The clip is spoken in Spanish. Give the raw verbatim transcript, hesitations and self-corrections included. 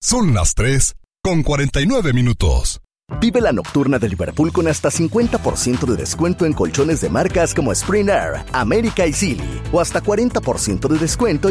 Son las tres con cuarenta y nueve minutos. Vive la nocturna de Liverpool con hasta cincuenta por ciento de descuento en colchones de marcas como Spring Air, América y Sealy, o hasta cuarenta por ciento de descuento